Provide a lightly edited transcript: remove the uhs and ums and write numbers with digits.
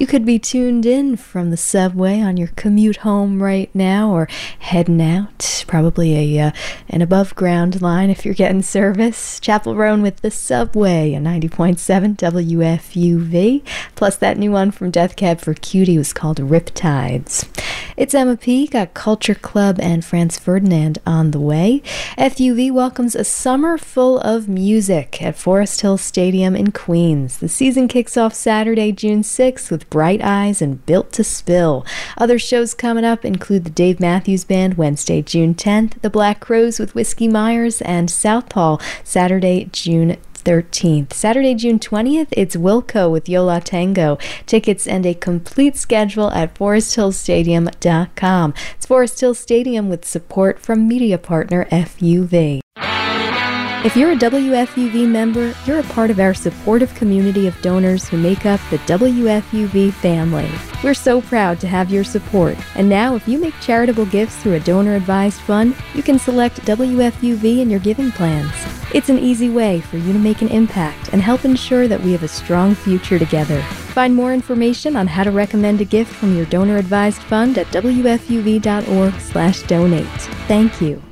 You could be tuned in from the subway on your commute home right now, or heading out, probably an above ground line if you're getting service. Chapel Roan with the subway, a 90.7 WFUV, plus that new one from Death Cab for Cutie was called Riptides. It's Emma P, got Culture Club and Franz Ferdinand on the way. FUV welcomes a summer full of music at Forest Hill Stadium in Queens. The season kicks off Saturday, June 6th with Bright Eyes and Built to Spill. Other shows coming up include the Dave Matthews Band Wednesday, June 10th, the Black Crowes with Whiskey Myers, and Southpaw Saturday, June 13th. Saturday, June 20th, it's Wilco with Yola Tango. Tickets and a complete schedule at foresthillstadium.com. It's Forest Hill Stadium with support from media partner FUV. If you're a WFUV member, you're a part of our supportive community of donors who make up the WFUV family. We're so proud to have your support. And now, if you make charitable gifts through a donor-advised fund, you can select WFUV in your giving plans. It's an easy way for you to make an impact and help ensure that we have a strong future together. Find more information on how to recommend a gift from your donor-advised fund at WFUV.org/donate. Thank you.